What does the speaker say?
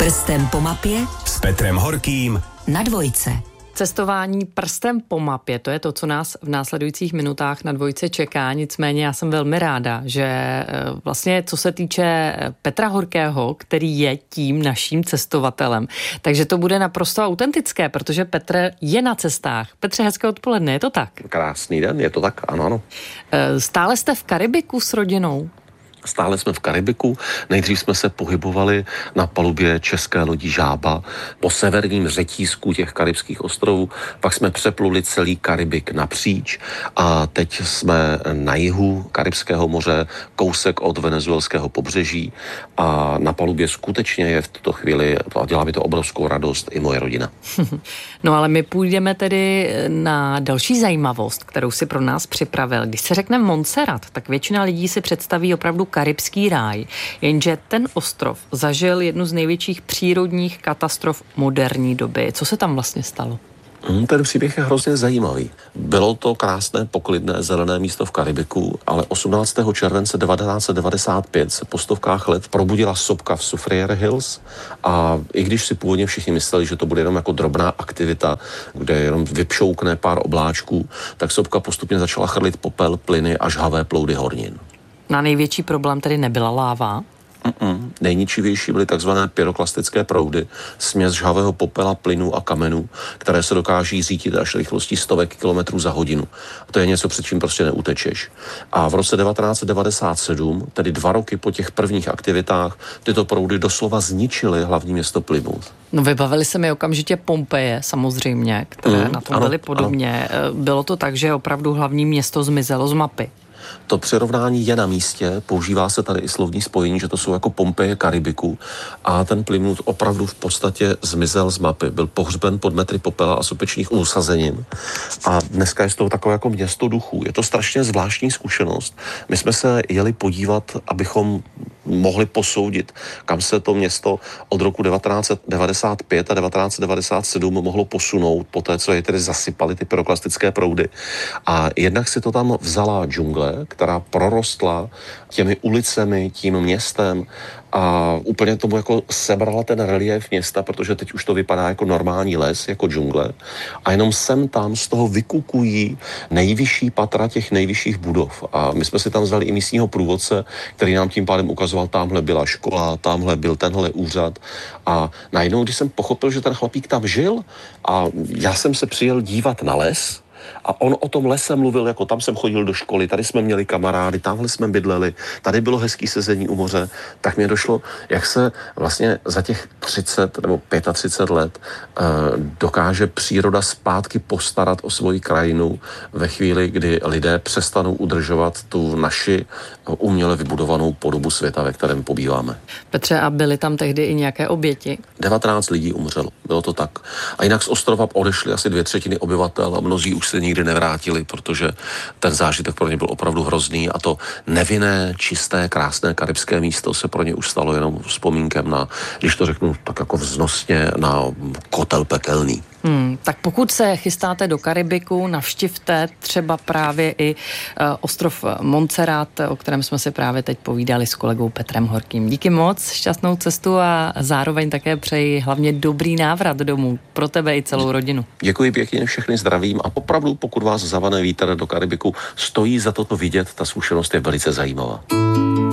Prstem po mapě s Petrem Horkým na Dvojce. Cestování prstem po mapě, to je to, co nás v následujících minutách na Dvojce čeká. Nicméně já jsem velmi ráda, že vlastně co se týče Petra Horkého, který je tím naším cestovatelem, takže to bude naprosto autentické, protože Petr je na cestách. Petře, hezké odpoledne, je to tak? Krásný den, je to tak, ano. Stále jste v Karibiku s rodinou? Stále jsme v Karibiku, nejdřív jsme se pohybovali na palubě české lodi Žába po severním řetízku těch karibských ostrovů, pak jsme přepluli celý Karibik napříč a teď jsme na jihu Karibského moře, kousek od venezuelského pobřeží a na palubě skutečně je v tuto chvíli, a dělá mi to obrovskou radost, i moje rodina. No ale my půjdeme tedy na další zajímavost, kterou si pro nás připravil. Když se řekne Montserrat, tak většina lidí si představí opravdu karibský ráj, jenže ten ostrov zažil jednu z největších přírodních katastrof moderní doby. Co se tam vlastně stalo? Ten příběh je hrozně zajímavý. Bylo to krásné, poklidné, zelené místo v Karibiku, ale 18. července 1995 se po stovkách let probudila sopka v Soufriere Hills a i když si původně všichni mysleli, že to bude jenom jako drobná aktivita, kde jenom vypšoukne pár obláčků, tak sopka postupně začala chrlit popel, plyny a žhavé ploudy hornin. Na největší problém tedy nebyla láva? Nejničivější byly takzvané pyroklastické proudy, směs žhavého popela, plynů a kamenů, které se dokáží řídit až rychlostí stovek kilometrů za hodinu. A to je něco, před čím prostě neutečeš. A v roce 1997, tedy 2 roky po těch prvních aktivitách, tyto proudy doslova zničily hlavní město Plymouth. No vybavili se mi okamžitě Pompeje, samozřejmě, které na tom byly podobně. Ano. Bylo to tak, že opravdu hlavní město zmizelo z mapy. To přirovnání je na místě, používá se tady i slovní spojení, že to jsou jako Pompeje Karibiku a ten Plymouth opravdu v podstatě zmizel z mapy. Byl pohřben pod metry popela a sopečných usazenin a dneska je z toho takové jako město duchů. Je to strašně zvláštní zkušenost. My jsme se jeli podívat, abychom mohli posoudit, kam se to město od roku 1995 a 1997 mohlo posunout, po té, co je tedy zasypaly ty pyroklastické proudy. A jednak si to tam vzala džungle, která prorostla těmi ulicemi, tím městem a úplně tomu jako sebrala ten relief města, protože teď už to vypadá jako normální les, jako džungle a jenom sem tam z toho vykukují nejvyšší patra těch nejvyšších budov. A my jsme si tam vzali i místního průvodce, který nám tím pádem ukazoval, tamhle byla škola, tamhle byl tenhle úřad a najednou, když jsem pochopil, že ten chlapík tam žil a já jsem se přijel dívat na les, a on o tom lese mluvil, jako tam jsem chodil do školy, tady jsme měli kamarády, tamhle jsme bydleli, tady bylo hezký sezení u moře, tak mě došlo, jak se vlastně za těch 30 nebo 35 let dokáže příroda zpátky postarat o svoji krajinu ve chvíli, kdy lidé přestanou udržovat tu naši uměle vybudovanou podobu světa, ve kterém pobýváme. Petře, a byly tam tehdy i nějaké oběti? 19 lidí umřelo, bylo to tak. A jinak z ostrova odešly asi 2/3 obyvatel a mnozí už se nikdy nevrátili, protože ten zážitek pro ně byl opravdu hrozný a to nevinné, čisté, krásné karibské místo se pro ně už stalo jenom vzpomínkem na, když to řeknu tak jako vznosně, na kotel pekelný. Tak pokud se chystáte do Karibiku, navštivte třeba právě i ostrov Montserrat, o kterém jsme si právě teď povídali s kolegou Petrem Horkým. Díky moc, šťastnou cestu a zároveň také přeji hlavně dobrý návrat domů pro tebe i celou rodinu. Děkuji pěkně, všechny zdravím a opravdu, pokud vás zavane vítr do Karibiku, stojí za to vidět, ta zkušenost je velice zajímavá.